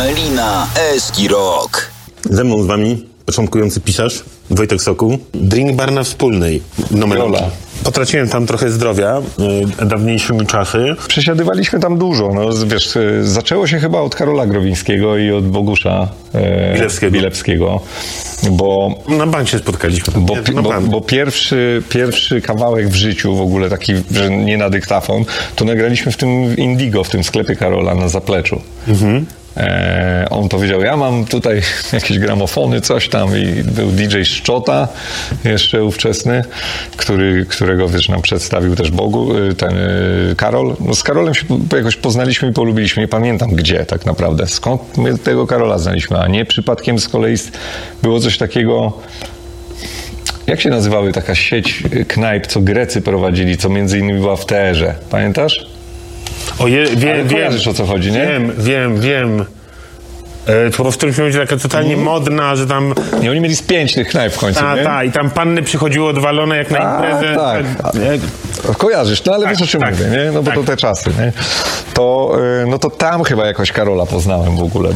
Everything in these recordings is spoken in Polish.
Melina, Eski Rock. Ze mną z wami początkujący pisarz Wojtek Sokół. Drink bar na Wspólnej. Numerola. Potraciłem tam trochę zdrowia dawniejszymi czasy. Przesiadywaliśmy tam dużo. No, wiesz, zaczęło się chyba od Karola Growińskiego i od Bogusza Bilewskiego. Bo na bank się spotkaliśmy. Bo pierwszy kawałek w życiu w ogóle taki, że nie na dyktafon, to nagraliśmy w tym Indigo, w tym sklepie Karola na Zapleczu. On powiedział, ja mam tutaj jakieś gramofony, coś tam, i był DJ Szczota, jeszcze ówczesny, którego wiesz, nam przedstawił też ten Karol. No, z Karolem się jakoś poznaliśmy i polubiliśmy, nie pamiętam gdzie tak naprawdę, skąd my tego Karola znaliśmy, a nie przypadkiem z kolei było coś takiego. Jak się nazywały taka sieć knajp, co Grecy prowadzili, co między innymi była w Teerze, pamiętasz? Wiem, o co chodzi, nie? Wiem. To w którymś momencie taka totalnie modna, że tam... I oni mieli z 5 tych knajp w końcu, nie? Tak, i tam panny przychodziły odwalone jak na imprezę. Tak. Kojarzysz, no ale wiesz o czym mówię, nie? No bo to te czasy, nie? No to tam chyba jakoś Karola poznałem w ogóle.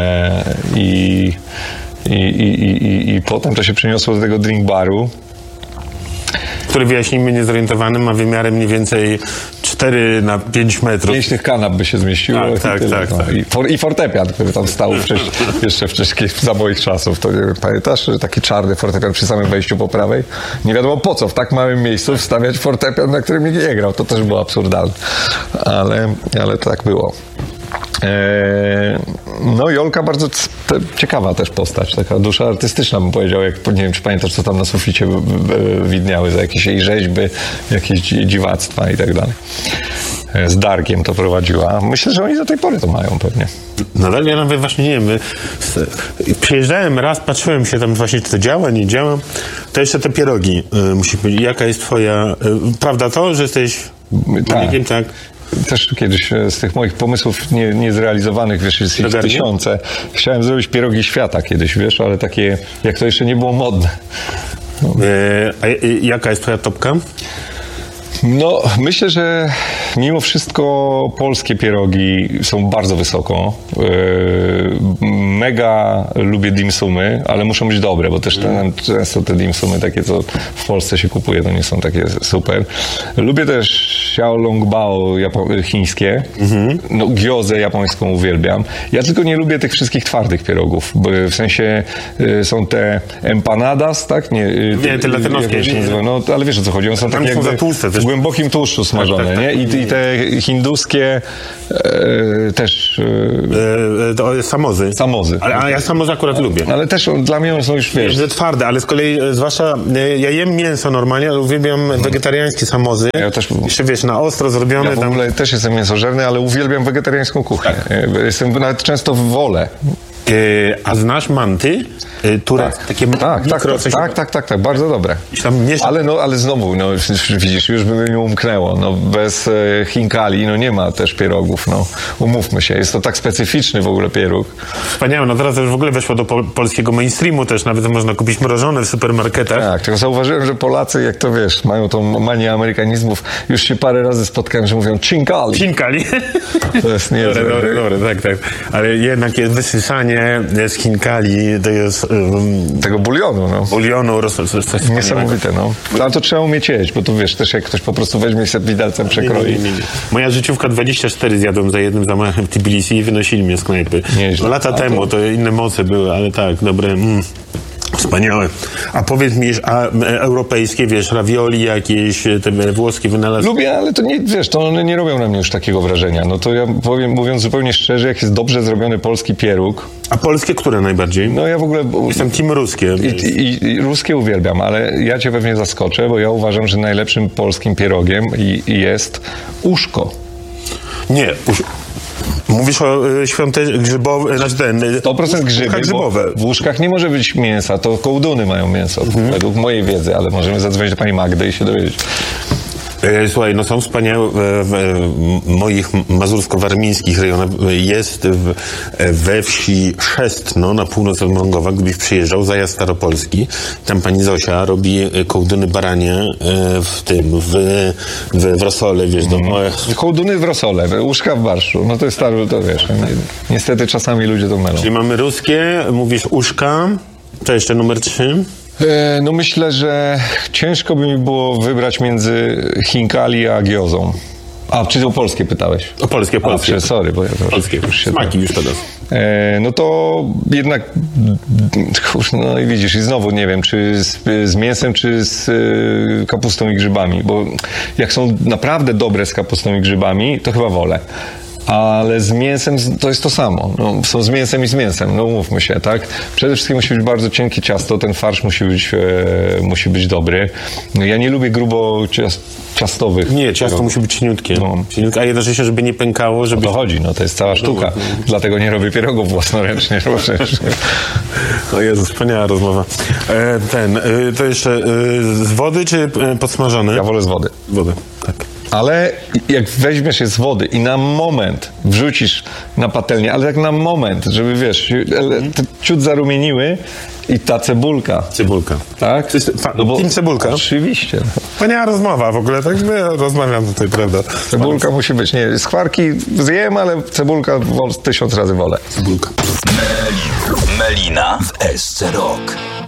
I potem to się przeniosło do tego drink baru, który, wyjaśnijmy niezorientowanym, ma wymiary mniej więcej 4 na 5 metrów. 5 tych kanap by się zmieściło. Tak. I fortepian, który tam stał jeszcze wcześniej, za moich czasów. To pamiętasz, że taki czarny fortepian przy samym wejściu po prawej? Nie wiadomo po co w tak małym miejscu wstawiać fortepian, na którym nikt nie grał. To też było absurdalne. Ale to tak było. No Jolka bardzo ciekawa też postać, taka dusza artystyczna, bym powiedział, jak nie wiem, czy pamiętasz, co tam na suficie widniały za jakieś jej rzeźby, jakieś dziwactwa i tak dalej. Z Darkiem to prowadziła. Myślę, że oni do tej pory to mają pewnie. Nadal ja nawet właśnie nie wiem, przyjeżdżałem raz, patrzyłem się tam właśnie, czy to działa, nie działa. To jeszcze te pierogi musi być. Jaka jest twoja... Prawda to, że jesteś manikiem, tak? Też kiedyś z tych moich pomysłów niezrealizowanych, wiesz, jest ich tysiące. Chciałem zrobić pierogi świata kiedyś, wiesz, ale takie, jak to jeszcze nie było modne. No. A jaka jest twoja topka? No, myślę, że mimo wszystko polskie pierogi są bardzo wysoko. Mega lubię dimsumy, ale muszą być dobre, bo też często te dimsumy takie, co w Polsce się kupuje, to nie są takie super. Lubię też xiaolongbao chińskie. No, gyozę japońską uwielbiam. Ja tylko nie lubię tych wszystkich twardych pierogów, bo w sensie są te empanadas, tak? Nie, te latynoskie. No, ale wiesz o co chodzi, one są takie jakby w głębokim tłuszczu smażone, tak. Nie? I te hinduskie też... to jest samozy. A ja samozy akurat lubię. Ale też dla mnie one są już, wiesz... Że twarde, ale z kolei, zwłaszcza ja jem mięso normalnie, ale uwielbiam wegetariańskie samozy. Ja też... Jeszcze wiesz, na ostro zrobione. Ja w ogóle też jestem mięsożerny, ale uwielbiam wegetariańską kuchnię. Tak. Jestem nawet często w wolę. A znasz manty? Takie tak, bardzo dobre. Ale znowu, widzisz, już by mi umknęło. No, bez Chinkali nie ma też pierogów. No, umówmy się, jest to tak specyficzny w ogóle pieróg. Wspaniałe, no teraz to już w ogóle weszło do polskiego mainstreamu też, nawet można kupić mrożone w supermarketach. Tak, tylko zauważyłem, że Polacy, jak to wiesz, mają tą manię amerykanizmów, już się parę razy spotkałem, że mówią Chinkali. To jest niezłe. Dobre, tak. Ale jednak jest wysysanie z Chinkali, to jest... tego bulionu, no. Coś niesamowite, no. Ale to trzeba umieć jeść, bo tu wiesz, też jak ktoś po prostu weźmie i sobie widelcem przekroi. Nie. Moja życiówka 24 zjadłem za jednym zamachem w Tbilisi i wynosili mnie z knajpy. Lata temu, to inne moce były, ale tak, dobre. Wspaniałe. A powiedz mi, europejskie, wiesz, ravioli jakieś, te włoskie wynalazki? Lubię, ale to nie, wiesz, to one nie robią na mnie już takiego wrażenia. No to ja powiem, mówiąc zupełnie szczerze, jak jest dobrze zrobiony polski pieróg. A polskie które najbardziej? No ja w ogóle... Jestem team ruskie. I ruskie uwielbiam, ale ja cię pewnie zaskoczę, bo ja uważam, że najlepszym polskim pierogiem jest uszko. Nie, mówisz o grzybowe, 100% grzybowe. W łóżkach nie może być mięsa, to kołduny mają mięso, według mojej wiedzy, ale możemy zadzwonić do pani Magdy i się dowiedzieć. Słuchaj, no są wspaniałe w moich mazursko-warmińskich rejonach. Jest we wsi Szestno na północ od Mrągowa, gdybyś przyjeżdżał, zajazd staropolski. Tam pani Zosia robi kołduny baranie w rosole, wiesz. Kołduny w rosole, uszka w barszu. No to jest stary, to wiesz. Niestety czasami ludzie to mylą. Czyli mamy ruskie, mówisz uszka. To jeszcze numer 3. No myślę, że ciężko by mi było wybrać między Hinkali a giozą. A, czy o polskie pytałeś? O polskie. Sorry, bo ja to polskie. Smaki już teraz. No to jednak, no i widzisz, i znowu nie wiem, czy z mięsem, czy z kapustą i grzybami, bo jak są naprawdę dobre z kapustą i grzybami, to chyba wolę. Ale z mięsem to jest to samo. No, są z mięsem i z mięsem, no umówmy się, tak? Przede wszystkim musi być bardzo cienkie ciasto, ten farsz musi być dobry. No, ja nie lubię grubo ciastowych. Nie, ciasto musi być cieniutkie. No. A jednocześnie, żeby nie pękało, żeby... O to chodzi, no to jest cała sztuka. Dlatego nie robię pierogów własnoręcznie. O Jezu, wspaniała rozmowa. To jeszcze z wody czy podsmażone? Ja wolę z wody. Wody, tak. Ale jak weźmiesz je z wody i na moment wrzucisz na patelnię, ale tak na moment, żeby wiesz, ciut zarumieniły i ta cebulka. Cebulka. Tak? No bo cebulka? Oczywiście. Wspaniała rozmowa w ogóle, tak? Ja rozmawiam tutaj, prawda? Cebulka musi być. Nie, skwarki zjem, ale cebulka 1000 razy wolę. Cebulka. Melina w SC Rock.